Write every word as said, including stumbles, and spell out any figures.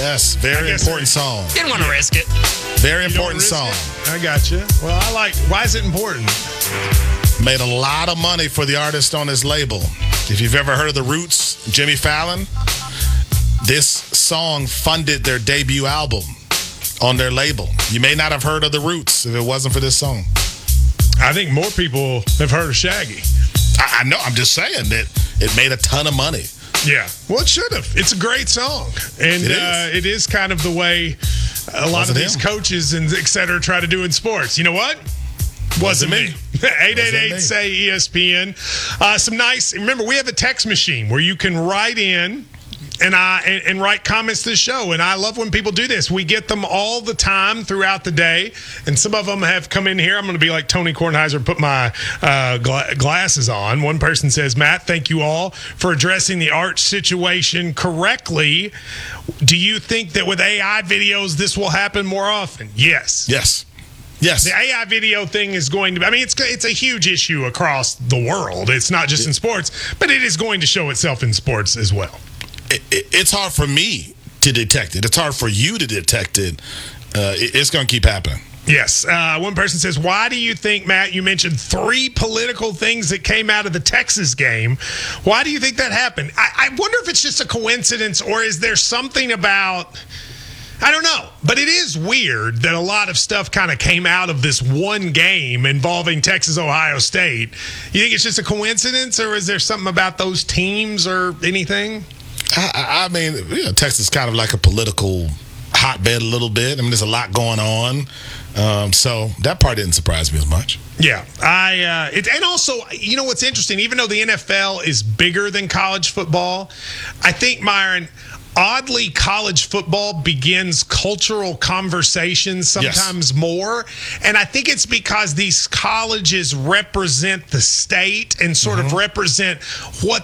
Yes, very important song. Didn't want to risk it. Very important song. It? I got you. Well, I like. Why is it important? Made a lot of money for the artist on his label. If you've ever heard of The Roots, Jimmy Fallon, this song funded their debut album on their label. You may not have heard of The Roots if it wasn't for this song. I think more people have heard of Shaggy. I, I know. I'm just saying that it made a ton of money. Yeah. Well, it should have. It's a great song. And it is, uh, it is kind of the way a lot Wasn't of these him. coaches and et cetera try to do in sports. You know what? Wasn't, Wasn't me. me. eight eight eight say E S P N. Uh, some nice, remember, we have a text machine where you can write in and I and, and write comments to the show. And I love when people do this. We get them all the time throughout the day. And some of them have come in here. I'm going to be like Tony Kornheiser, put my uh, gla- glasses on. One person says, Matt, thank you all for addressing the Arch situation correctly. Do you think that with A I videos, this will happen more often? Yes. Yes. Yes. The A I video thing is going to, I mean, it's it's a huge issue across the world. It's not just in sports, but it is going to show itself in sports as well. It, it, it's hard for me to detect it. It's hard for you to detect it. Uh, it it's going to keep happening. Yes. Uh, one person says, why do you think, Matt, you mentioned three political things that came out of the Texas game. Why do you think that happened? I, I wonder if it's just a coincidence or is there something about... I don't know, but it is weird that a lot of stuff kind of came out of this one game involving Texas, Ohio State. You think it's just a coincidence, or is there something about those teams or anything? I, I mean, you know, Texas is kind of like a political hotbed a little bit. I mean, there's a lot going on. Um, so that part didn't surprise me as much. Yeah, I uh, it, and also, you know what's interesting? Even though the N F L is bigger than college football, I think, Myron, oddly, college football begins cultural conversations sometimes yes. more. And I think it's because these colleges represent the state and sort mm-hmm. of represent what